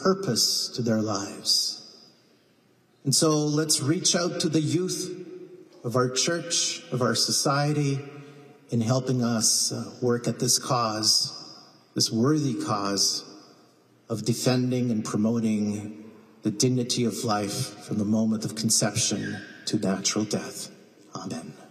purpose to their lives. And so let's reach out to the youth of our church, of our society, in helping us work at this cause, this worthy cause of defending and promoting the dignity of life from the moment of conception to natural death. Amen.